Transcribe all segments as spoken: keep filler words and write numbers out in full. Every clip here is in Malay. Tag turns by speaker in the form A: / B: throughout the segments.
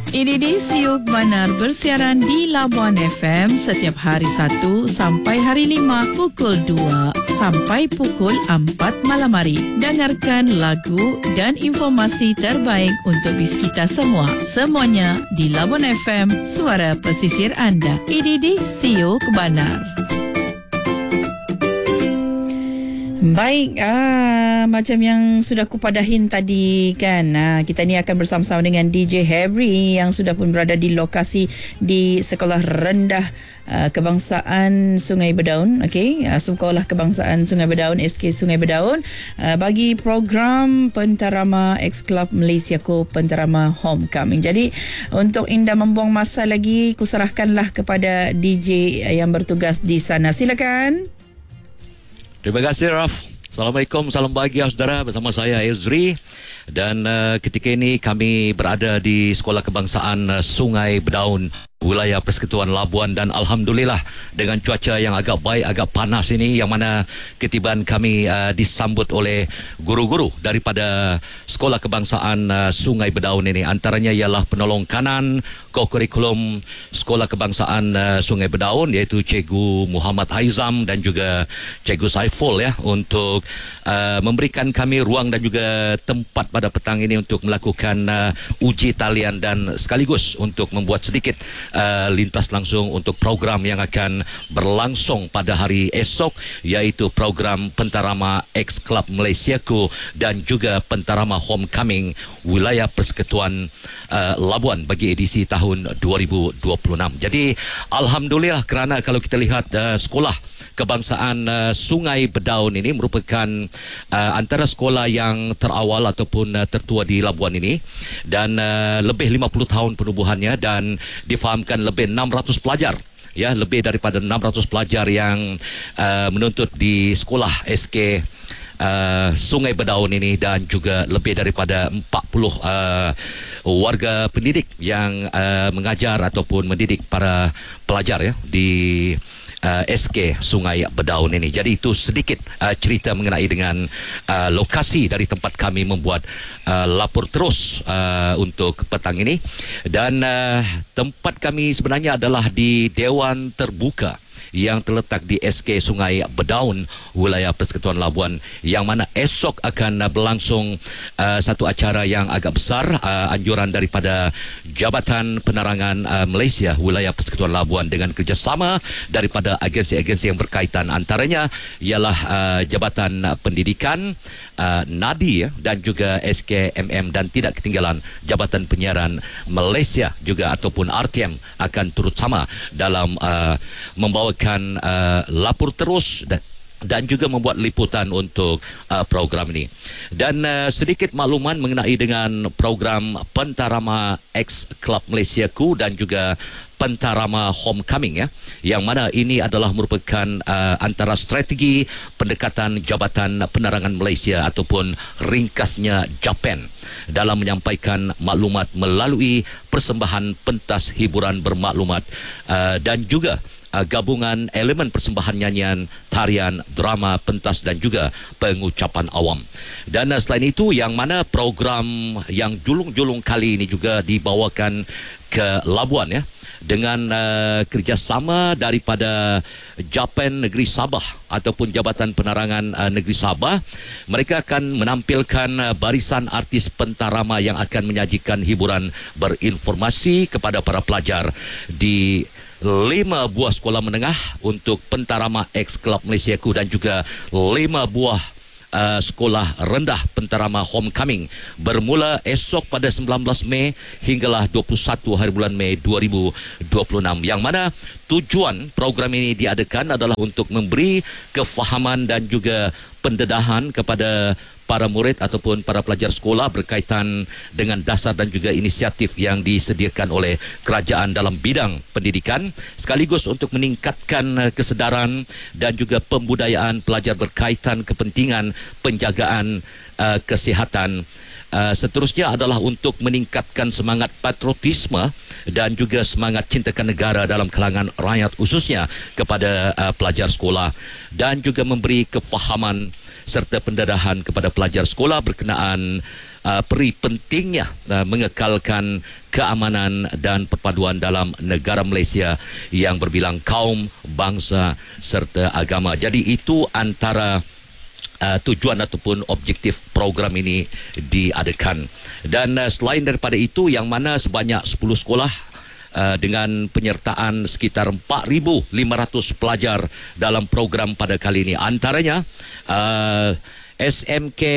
A: Ini di Siuk Banar bersiaran di Labuan F M setiap hari Sabtu sampai hari lima pukul dua sampai pukul empat malam hari. Dengarkan lagu dan informasi terbaik untuk bis kita semua. Semuanya di Labuan F M, suara pesisir anda. Ini di Siuk Banar. Baik, ah, macam yang sudah kupadahin tadi kan, ah, kita ni akan bersama-sama dengan D J Hebri yang sudah pun berada di lokasi di Sekolah Rendah ah, Kebangsaan Sungai Bedaun, okey, ah, Sekolah Kebangsaan Sungai Bedaun, S K Sungai Bedaun, ah, bagi program Pentarama X Club Malaysia Ko Pentarama Homecoming. Jadi untuk indah membuang masa lagi, kuserahkanlah kepada D J yang bertugas di sana. Silakan.
B: Terima kasih Raf. Assalamualaikum, salam bahagia saudara, bersama saya Ezri. Dan uh, ketika ini kami berada di Sekolah Kebangsaan uh, Sungai Bedaun, wilayah Persekutuan Labuan, dan alhamdulillah dengan cuaca yang agak baik, agak panas ini, yang mana ketibaan kami uh, disambut oleh guru-guru daripada Sekolah Kebangsaan uh, Sungai Bedaun ini. Antaranya ialah penolong kanan ko-kurikulum Sekolah Kebangsaan uh, Sungai Bedaun, iaitu Cikgu Muhammad Aizam dan juga Cikgu Saiful, ya, untuk uh, memberikan kami ruang dan juga tempat pada petang ini untuk melakukan uh, uji talian dan sekaligus untuk membuat sedikit Uh, lintas langsung untuk program yang akan berlangsung pada hari esok, iaitu program Pentarama X Club Malaysia Ko dan juga Pentarama Homecoming wilayah Persekutuan uh, Labuan bagi edisi tahun dua ribu dua puluh enam. Jadi alhamdulillah, kerana kalau kita lihat uh, Sekolah Kebangsaan uh, Sungai Bedaun ini merupakan uh, antara sekolah yang terawal ataupun uh, tertua di Labuan ini, dan uh, lebih lima puluh tahun penubuhannya, dan difahamkan lebih enam ratus pelajar, ya, lebih daripada enam ratus pelajar yang uh, menuntut di sekolah S K Uh, Sungai Bedaun ini, dan juga lebih daripada empat puluh uh, warga pendidik yang uh, mengajar ataupun mendidik para pelajar, ya, di uh, S K Sungai Bedaun ini. Jadi itu sedikit uh, cerita mengenai dengan uh, lokasi dari tempat kami membuat uh, lapor terus uh, untuk petang ini. Dan uh, tempat kami sebenarnya adalah di Dewan Terbuka yang terletak di S K Sungai Bedaun, wilayah Persekutuan Labuan, yang mana esok akan berlangsung uh, satu acara yang agak besar, uh, anjuran daripada Jabatan Penerangan uh, Malaysia wilayah Persekutuan Labuan dengan kerjasama daripada agensi-agensi yang berkaitan, antaranya ialah uh, Jabatan Pendidikan, uh, Nadi, ya, dan juga S K M M, dan tidak ketinggalan Jabatan Penyiaran Malaysia juga ataupun R T M akan turut sama dalam uh, membawa akan uh, lapor terus dan dan juga membuat liputan untuk uh, program ini. Dan uh, sedikit makluman mengenai dengan program Pentarama X Club Malaysia Ku dan juga Pentarama Homecoming, ya, yang mana ini adalah merupakan uh, antara strategi pendekatan Jabatan Penerangan Malaysia ataupun ringkasnya Japan dalam menyampaikan maklumat melalui persembahan pentas hiburan bermaklumat uh, dan juga Uh, gabungan elemen persembahan nyanyian, tarian, drama, pentas dan juga pengucapan awam. Dan uh, selain itu, yang mana program yang julung-julung kali ini juga dibawakan ke Labuan, ya, dengan uh, kerjasama daripada Japan Negeri Sabah ataupun Jabatan Penerangan uh, Negeri Sabah. Mereka akan menampilkan uh, barisan artis pentarama yang akan menyajikan hiburan berinformasi kepada para pelajar di lima buah sekolah menengah untuk Pentarama X Club Malaysia Ku dan juga lima buah uh, sekolah rendah Pentarama Homecoming bermula esok pada sembilan belas Mei hinggalah dua puluh satu hari bulan Mei dua ribu dua puluh enam, yang mana tujuan program ini diadakan adalah untuk memberi kefahaman dan juga pendedahan kepada para murid ataupun para pelajar sekolah berkaitan dengan dasar dan juga inisiatif yang disediakan oleh kerajaan dalam bidang pendidikan, sekaligus untuk meningkatkan kesedaran dan juga pembudayaan pelajar berkaitan kepentingan penjagaan uh, kesihatan. Uh, seterusnya adalah untuk meningkatkan semangat patriotisme dan juga semangat cintakan negara dalam kalangan rakyat, khususnya kepada uh, pelajar sekolah, dan juga memberi kefahaman serta pendedahan kepada pelajar sekolah berkenaan uh, peri pentingnya uh, mengekalkan keamanan dan perpaduan dalam negara Malaysia yang berbilang kaum, bangsa serta agama. Jadi itu antara Uh, tujuan ataupun objektif program ini diadakan. Dan uh, selain daripada itu, yang mana sebanyak sepuluh sekolah uh, dengan penyertaan sekitar empat ribu lima ratus pelajar dalam program pada kali ini. Antaranya uh, S M K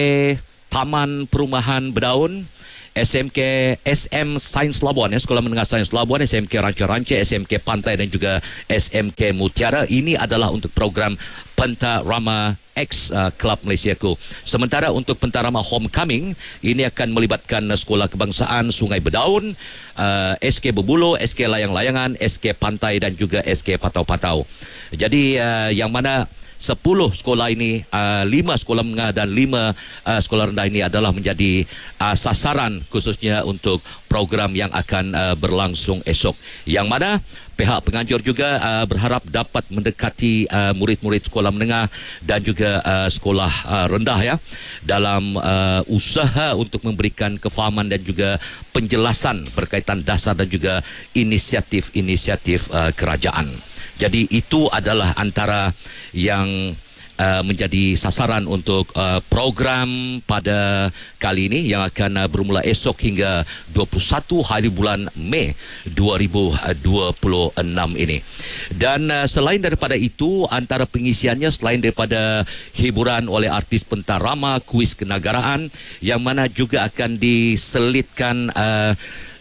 B: Taman Perumahan Bedaun, S M K S M Sains Labuan, ya, Sekolah Menengah Sains Labuan, S M K Ranca-Ranca, S M K Pantai dan juga S M K Mutiara. Ini adalah untuk program Pentarama X uh, Club Malaysiaku. Sementara untuk Pentarama Homecoming, ini akan melibatkan uh, Sekolah Kebangsaan Sungai Bedaun, uh, S K Bebulo, S K Layang-Layangan, S K Pantai dan juga S K Patau-Patau. Jadi uh, yang mana sepuluh sekolah ini, uh, lima sekolah menengah dan lima uh, sekolah rendah ini adalah menjadi uh, sasaran khususnya untuk program yang akan uh, berlangsung esok. Yang mana pihak penganjur juga uh, berharap dapat mendekati uh, murid-murid sekolah menengah dan juga uh, sekolah uh, rendah, ya, dalam uh, usaha untuk memberikan kefahaman dan juga penjelasan berkaitan dasar dan juga inisiatif-inisiatif uh, kerajaan. Jadi itu adalah antara yang uh, menjadi sasaran untuk uh, program pada kali ini yang akan uh, bermula esok hingga dua puluh satu hari bulan Mei dua ribu dua puluh enam ini. Dan uh, selain daripada itu, antara pengisiannya selain daripada hiburan oleh artis pentarama, kuis kenegaraan yang mana juga akan diselitkan uh,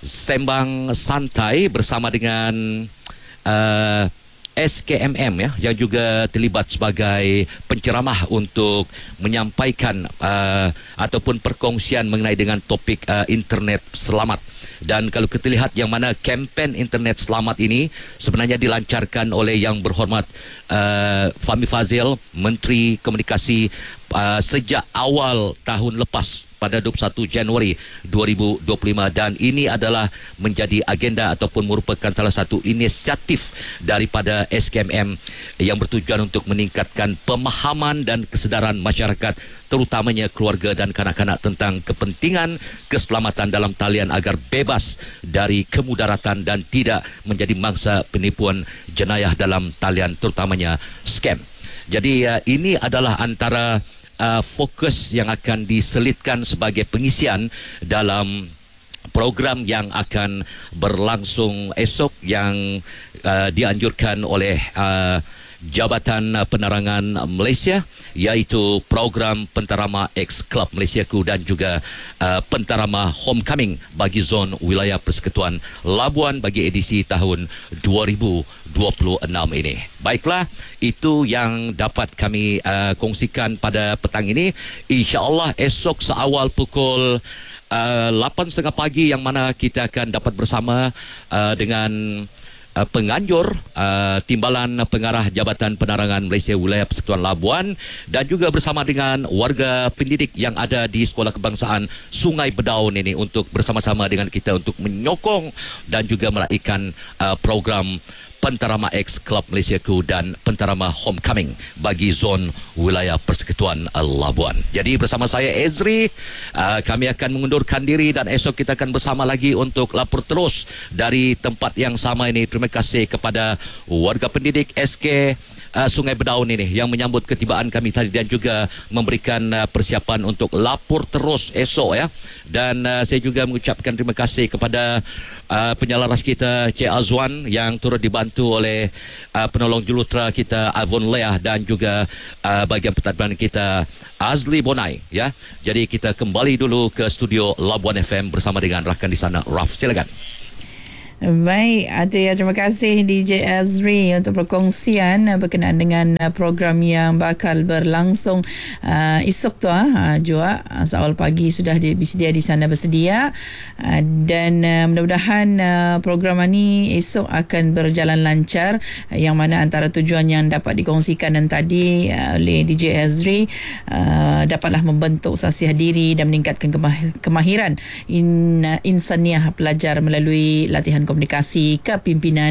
B: sembang santai bersama dengan uh, S K M M, ya, yang juga terlibat sebagai penceramah untuk menyampaikan uh, ataupun perkongsian mengenai dengan topik uh, internet selamat. Dan kalau kita lihat yang mana kempen internet selamat ini sebenarnya dilancarkan oleh Yang Berhormat uh, Fahmi Fadzil, Menteri Komunikasi, uh, sejak awal tahun lepas pada dua puluh satu Januari dua ribu dua puluh lima, dan ini adalah menjadi agenda ataupun merupakan salah satu inisiatif daripada S K M M yang bertujuan untuk meningkatkan pemahaman dan kesedaran masyarakat, terutamanya keluarga dan kanak-kanak, tentang kepentingan keselamatan dalam talian agar bebas dari kemudaratan dan tidak menjadi mangsa penipuan jenayah dalam talian, terutamanya scam. Jadi uh, ini adalah antara Uh, fokus yang akan diselitkan sebagai pengisian dalam program yang akan berlangsung esok yang uh, dianjurkan oleh uh, Jabatan Penerangan Malaysia, iaitu program Pentarama X Club Malaysiaku dan juga uh, Pentarama Homecoming bagi zon wilayah Persekutuan Labuan bagi edisi tahun dua ribu dua puluh enam ini. Baiklah, itu yang dapat kami uh, kongsikan pada petang ini. InsyaAllah esok seawal pukul uh, lapan tiga puluh pagi yang mana kita akan dapat bersama uh, dengan Uh, penganjur uh, Timbalan Pengarah Jabatan Penerangan Malaysia Wilayah Persekutuan Labuan dan juga bersama dengan warga pendidik yang ada di Sekolah Kebangsaan Sungai Bedaun ini untuk bersama-sama dengan kita untuk menyokong dan juga meraihkan uh, program Pentarama X Club Malaysiaku dan Pentarama Homecoming bagi zon wilayah Persekutuan Labuan. Jadi bersama saya Ezri, uh, kami akan mengundurkan diri dan esok kita akan bersama lagi untuk lapor terus dari tempat yang sama ini. Terima kasih kepada warga pendidik S K uh, Sungai Bedaun ini yang menyambut ketibaan kami tadi dan juga memberikan uh, persiapan untuk lapor terus esok, ya. Dan uh, saya juga mengucapkan terima kasih kepada uh, penyalaras kita Cik Azwan yang turut dibantu oleh uh, penolong jurutera kita Avon Leah dan juga uh, bahagian pentadbiran kita Azli Bonai, ya. Jadi kita kembali dulu ke studio Labuan F M bersama dengan rakan di sana. Raf, silakan.
A: Baik, Atia, terima kasih D J Azri untuk perkongsian uh, berkenaan dengan uh, program yang bakal berlangsung uh, esok tu uh, juga uh, seawal pagi sudah disedia di sana bersedia uh, dan uh, mudah-mudahan uh, program ini esok akan berjalan lancar, uh, yang mana antara tujuan yang dapat dikongsikan dan tadi uh, oleh D J Azri uh, dapatlah membentuk sasiah diri dan meningkatkan kemah- kemahiran in, uh, insaniah pelajar melalui latihan komunikasi kepimpinan